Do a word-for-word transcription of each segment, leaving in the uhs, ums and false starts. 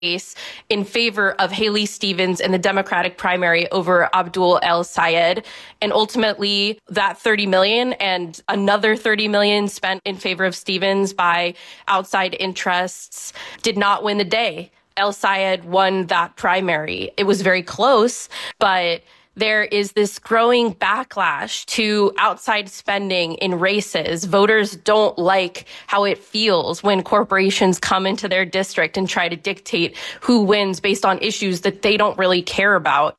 in favor of Haley Stevens in the Democratic primary over Abdul El-Sayed. And ultimately, that thirty million dollars and another thirty million dollars spent in favor of Stevens by outside interests did not win the day. El-Sayed won that primary. It was very close, but there is this growing backlash to outside spending in races. Voters don't like how it feels when corporations come into their district and try to dictate who wins based on issues that they don't really care about.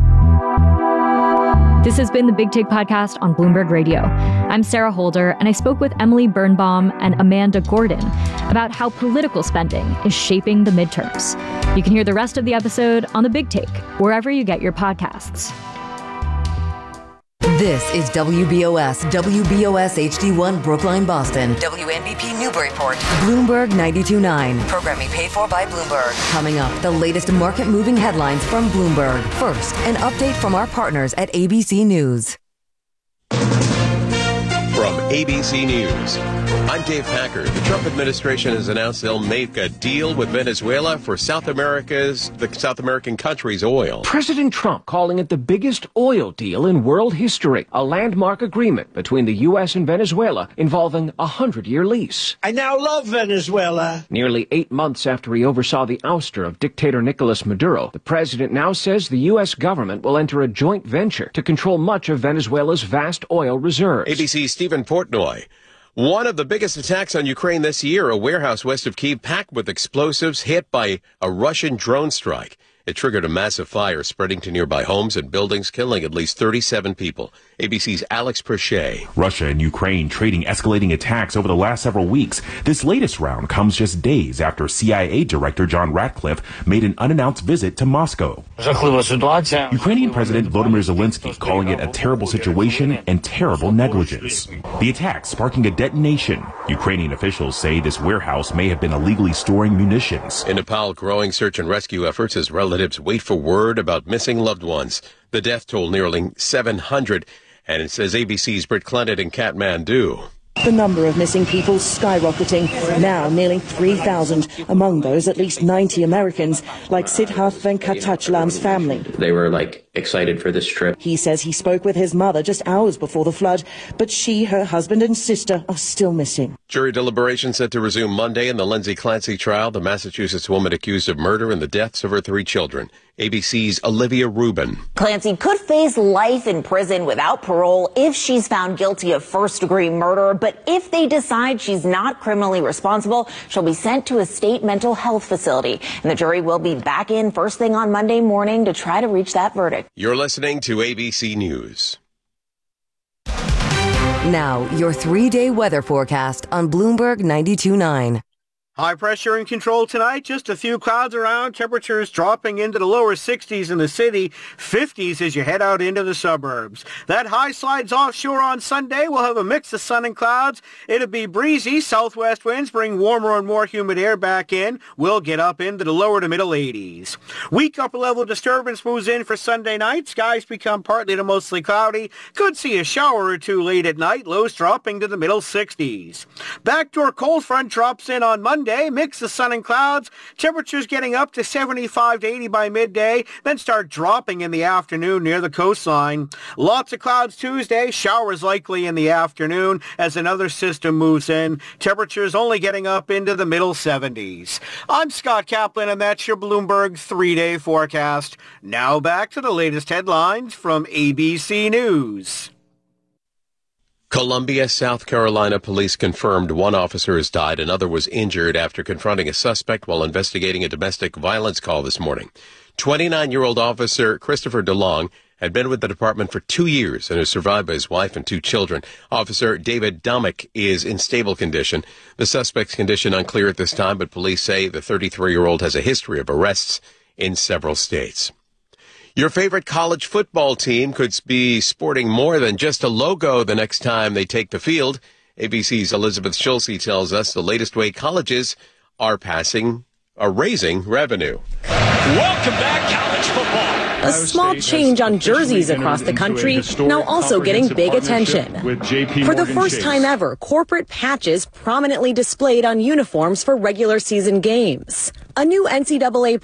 This has been the Big Take podcast on Bloomberg Radio. I'm Sarah Holder, and I spoke with Emily Birnbaum and Amanda Gordon about how political spending is shaping the midterms. You can hear the rest of the episode on the Big Take, wherever you get your podcasts. This is W B O S, W B O S H D one Brookline, Boston. W N B P Newburyport. Bloomberg ninety-two point nine. Programming paid for by Bloomberg. Coming up, the latest market-moving headlines from Bloomberg. First, an update from our partners at A B C News. From A B C News, I'm Dave Packard. The Trump administration has announced they'll make a deal with Venezuela for South America's, the South American country's oil. President Trump calling it the biggest oil deal in world history, a landmark agreement between the U S and Venezuela involving a hundred-year lease. I now love Venezuela. Nearly eight months after he oversaw the ouster of dictator Nicolas Maduro, the president now says the U S government will enter a joint venture to control much of Venezuela's vast oil reserves. A B C's Stephen Portnoy. One of the biggest attacks on Ukraine this year, a warehouse west of Kyiv packed with explosives hit by a Russian drone strike. It triggered a massive fire spreading to nearby homes and buildings, killing at least thirty-seven people. A B C's Alex Perche. Russia and Ukraine trading escalating attacks over the last several weeks. This latest round comes just days after C I A Director John Ratcliffe made an unannounced visit to Moscow. Ukrainian President Volodymyr Zelensky calling it a terrible situation and terrible negligence. The attack sparking a detonation. Ukrainian officials say this warehouse may have been illegally storing munitions. In Nepal, growing search and rescue efforts as relatives wait for word about missing loved ones. The death toll nearly seven hundred. And it says A B C's Britt Clement in Kathmandu. The number of missing people skyrocketing, now nearly three thousand. Among those, at least ninety Americans, like Siddharth Venkatachalam's family. They were, like, excited for this trip. He says he spoke with his mother just hours before the flood, but she, her husband and sister are still missing. Jury deliberation set to resume Monday in the Lindsay Clancy trial, the Massachusetts woman accused of murder and the deaths of her three children. A B C's Olivia Rubin. Clancy could face life in prison without parole if she's found guilty of first-degree murder, but if they decide she's not criminally responsible, she'll be sent to a state mental health facility. And the jury will be back in first thing on Monday morning to try to reach that verdict. You're listening to A B C News. Now, your three-day weather forecast on Bloomberg ninety-two point nine. High pressure in control tonight. Just a few clouds around. Temperatures dropping into the lower sixties in the city, fifties as you head out into the suburbs. That high slides offshore on Sunday. We'll have a mix of sun and clouds. It'll be breezy. Southwest winds bring warmer and more humid air back in. We'll get up into the lower to middle eighties. Weak upper level disturbance moves in for Sunday night. Skies become partly to mostly cloudy. Could see a shower or two late at night. Lows dropping to the middle sixties. Backdoor cold front drops in on Monday. Day, mix of sun and clouds, temperatures getting up to seventy-five to eighty by midday, then start dropping in the afternoon near the coastline. Lots of clouds Tuesday, showers likely in the afternoon as another system moves in. Temperatures only getting up into the middle seventies. I'm Scott Kaplan, and that's your Bloomberg three-day forecast. Now back to the latest headlines from A B C News. Columbia, South Carolina police confirmed one officer has died. Another was injured after confronting a suspect while investigating a domestic violence call this morning. twenty-nine-year-old officer Christopher DeLong had been with the department for two years and is survived by his wife and two children. Officer David Domick is in stable condition. The suspect's condition unclear at this time, but police say the thirty-three-year-old has a history of arrests in several states. Your favorite college football team could be sporting more than just a logo the next time they take the field. A B C's Elizabeth Schulze tells us the latest way colleges are passing, are raising revenue. Welcome back, college football. A small change on jerseys across the country, now also getting big attention. For the first time ever, corporate patches prominently displayed on uniforms for regular season games. A new N C double A